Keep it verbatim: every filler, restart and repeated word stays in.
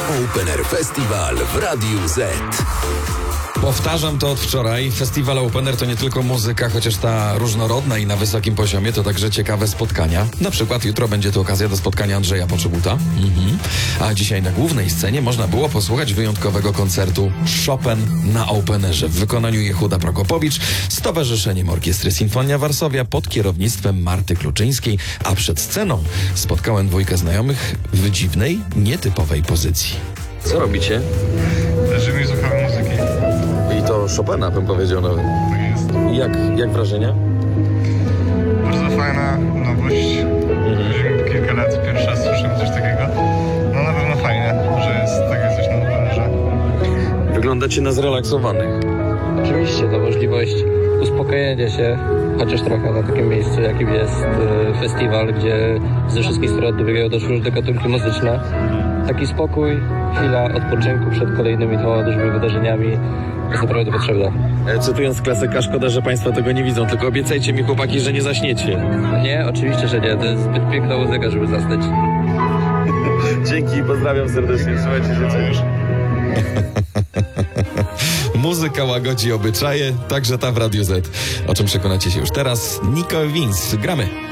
Open Air Festival w Radiu Z. Powtarzam to od wczoraj. Festiwal Open Air to nie tylko muzyka, chociaż ta różnorodna i na wysokim poziomie, to także ciekawe spotkania. Na przykład jutro będzie to okazja do spotkania Andrzeja Poczobuta. Mhm. A dzisiaj na głównej scenie można było posłuchać wyjątkowego koncertu Chopin na Open Airze w wykonaniu Jehuda Prokopowicz z Towarzyszeniem Orkiestry Sinfonia Warszawia pod kierownictwem Marty Kluczyńskiej, a przed sceną spotkałem dwójkę znajomych w dziwnej, nietypowej pozycji. Co robicie? Leżymy i słuchamy muzyki. I to Chopina, bym powiedział nawet. Tak jest. Jak, jak wrażenia? Bardzo fajna nowość. Mhm. Kilka lat pierwszy raz słyszymy coś takiego. No na pewno fajne, że jest takie coś na Openerze. Wyglądacie na zrelaksowanych. Oczywiście to możliwość uspokojenia się chociaż trochę na takim miejscu, jakim jest e, festiwal, gdzie ze wszystkich stron dobiegają do różne gatunki muzyczne. Taki spokój, chwila odpoczynku przed kolejnymi dwoma dużymi wydarzeniami jest naprawdę potrzebna. Cytując klasyka, szkoda, że państwo tego nie widzą, tylko obiecajcie mi, chłopaki, że nie zaśniecie. Nie, oczywiście, że nie. To jest zbyt piękna muzyka, żeby zasnąć. Dzięki, pozdrawiam serdecznie. Słuchajcie, życzę już. Muzyka łagodzi obyczaje, także ta w Radiu Z. O czym przekonacie się już teraz. Nico Vince, gramy.